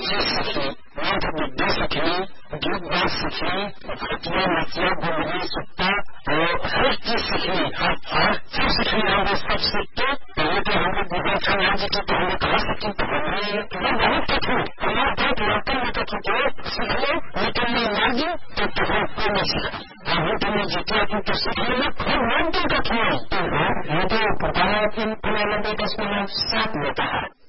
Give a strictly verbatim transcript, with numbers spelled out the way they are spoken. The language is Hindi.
चीज सीखी, मंत्र बुद्धि सीखी, गीत बात सीखी, घटिया नचिया गुमरी सुट्टा और हर चीज सीखी, हर हर चीज सीखी। हमने सब सीख के पहले तो हमने गूगल खाना जी की तो हमने कहा सीखी, तो हमने बहुत कठिन हमारे बहुत लोकल में कठिन थे सीख लो, लेकिन मैं लगी तो तुम को नहीं सीखा। हम तुम्हें जितना तुम तो सीख लेना, फिर मन तो कठिन है। तो मुझे पता है कि उन्होंने दस मिनट साथ में कहा